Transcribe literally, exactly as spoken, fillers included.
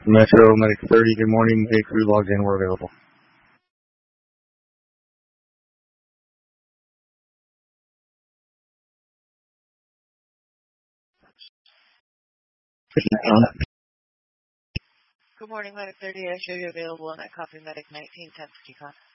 Metro Medic thirty, good morning. A crew logged in, we're available. Good morning, Medic thirty. I show you available and I copy Medic nineteen, ten fifty-five.